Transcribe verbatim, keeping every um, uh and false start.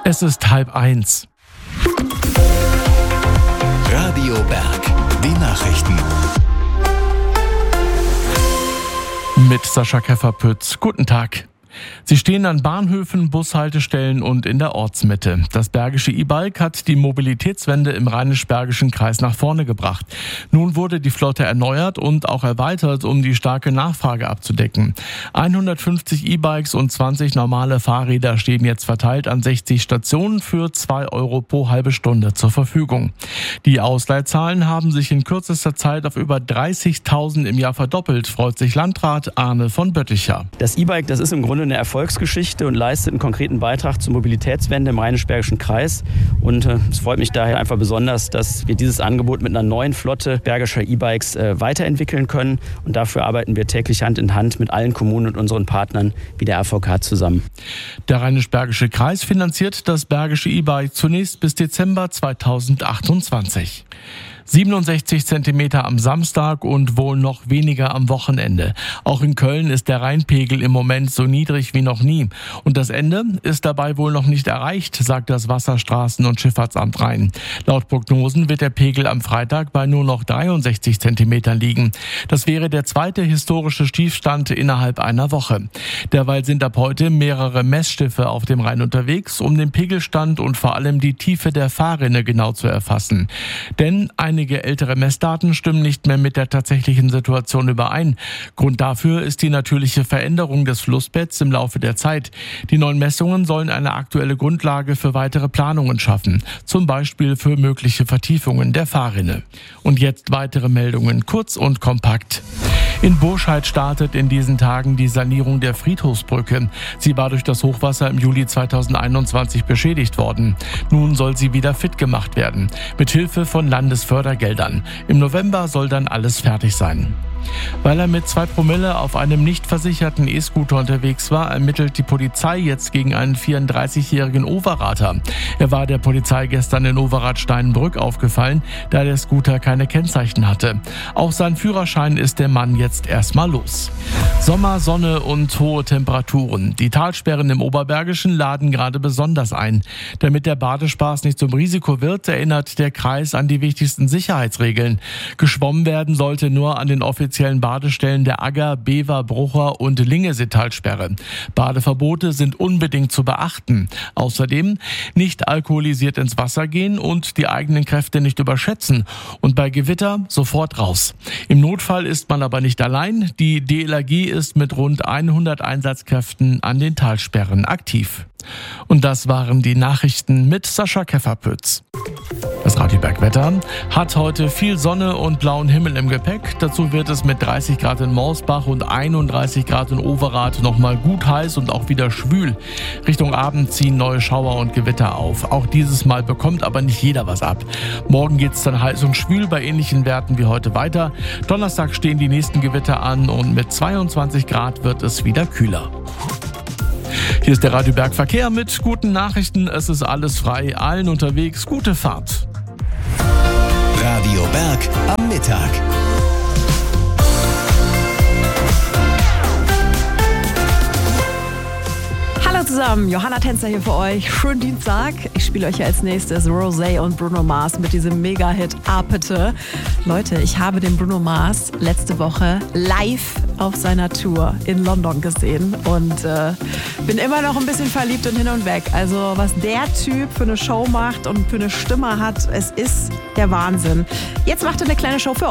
Es ist halb eins. Radio Berg, die Nachrichten. Mit Sascha Käferpütz. Guten Tag. Sie stehen an Bahnhöfen, Bushaltestellen und in der Ortsmitte. Das Bergische E-Bike hat die Mobilitätswende im Rheinisch-Bergischen Kreis nach vorne gebracht. Nun wurde die Flotte erneuert und auch erweitert, um die starke Nachfrage abzudecken. hundertfünfzig E-Bikes und zwanzig normale Fahrräder stehen jetzt verteilt an sechzig Stationen für zwei Euro pro halbe Stunde zur Verfügung. Die Ausleihzahlen haben sich in kürzester Zeit auf über dreißigtausend im Jahr verdoppelt, freut sich Landrat Arne von Bötticher. Das E-Bike, das ist im Grunde eine Erfolgsgeschichte und leistet einen konkreten Beitrag zur Mobilitätswende im Rheinisch-Bergischen Kreis. Und äh, es freut mich daher einfach besonders, dass wir dieses Angebot mit einer neuen Flotte bergischer E-Bikes äh, weiterentwickeln können. Und dafür arbeiten wir täglich Hand in Hand mit allen Kommunen und unseren Partnern wie der R V K zusammen. Der Rheinisch-Bergische Kreis finanziert das Bergische E-Bike zunächst bis Dezember zweitausendachtundzwanzig. siebenundsechzig Zentimeter am Samstag und wohl noch weniger am Wochenende. Auch in Köln ist der Rheinpegel im Moment so niedrig wie noch nie. Und das Ende ist dabei wohl noch nicht erreicht, sagt das Wasserstraßen- und Schifffahrtsamt Rhein. Laut Prognosen wird der Pegel am Freitag bei nur noch dreiundsechzig Zentimetern liegen. Das wäre der zweite historische Tiefstand innerhalb einer Woche. Derweil sind ab heute mehrere Messschiffe auf dem Rhein unterwegs, um den Pegelstand und vor allem die Tiefe der Fahrrinne genau zu erfassen. Denn ein Einige ältere Messdaten stimmen nicht mehr mit der tatsächlichen Situation überein. Grund dafür ist die natürliche Veränderung des Flussbetts im Laufe der Zeit. Die neuen Messungen sollen eine aktuelle Grundlage für weitere Planungen schaffen, zum Beispiel für mögliche Vertiefungen der Fahrrinne. Und jetzt weitere Meldungen, kurz und kompakt. In Burscheid startet in diesen Tagen die Sanierung der Friedhofsbrücke. Sie war durch das Hochwasser im Juli zweitausendeinundzwanzig beschädigt worden. Nun soll sie wieder fit gemacht werden, mit Hilfe von Landesfördergeldern. Im November soll dann alles fertig sein. Weil er mit zwei Promille auf einem nicht versicherten E-Scooter unterwegs war, ermittelt die Polizei jetzt gegen einen vierunddreißigjährigen Overater. Er war der Polizei gestern in Overath-Steinbrück aufgefallen, da der Scooter keine Kennzeichen hatte. Auch sein Führerschein ist der Mann jetzt erstmal los. Sommer, Sonne und hohe Temperaturen. Die Talsperren im Oberbergischen laden gerade besonders ein. Damit der Badespaß nicht zum Risiko wird, erinnert der Kreis an die wichtigsten Sicherheitsregeln. Geschwommen werden sollte nur an den offiziellen Badestellen der Agger, Bever, Brucher und Lingesee-Talsperre. Badeverbote sind unbedingt zu beachten. Außerdem nicht alkoholisiert ins Wasser gehen und die eigenen Kräfte nicht überschätzen. Und bei Gewitter sofort raus. Im Notfall ist man aber nicht allein. Die D L R G ist mit rund hundert Einsatzkräften an den Talsperren aktiv. Und das waren die Nachrichten mit Sascha Käferpütz. Das Radio Berg Wetter hat heute viel Sonne und blauen Himmel im Gepäck. Dazu wird es mit dreißig Grad in Morsbach und einunddreißig Grad in Overath nochmal gut heiß und auch wieder schwül. Richtung Abend ziehen neue Schauer und Gewitter auf. Auch dieses Mal bekommt aber nicht jeder was ab. Morgen geht es dann heiß und schwül bei ähnlichen Werten wie heute weiter. Donnerstag stehen die nächsten Gewitter an und mit zweiundzwanzig Grad wird es wieder kühler. Hier ist der Radio Berg Verkehr mit guten Nachrichten. Es ist alles frei, allen unterwegs. Gute Fahrt. Radio Berg am Mittag. Hallo zusammen, Johanna Tänzer hier für euch. Schönen Dienstag. Ich spiele euch hier als nächstes Rosé und Bruno Mars mit diesem Mega-Hit Apete. Leute, ich habe den Bruno Mars letzte Woche live auf seiner Tour in London gesehen und äh, bin immer noch ein bisschen verliebt und hin und weg. Also was der Typ für eine Show macht und für eine Stimme hat, es ist der Wahnsinn. Jetzt macht er eine kleine Show für euch.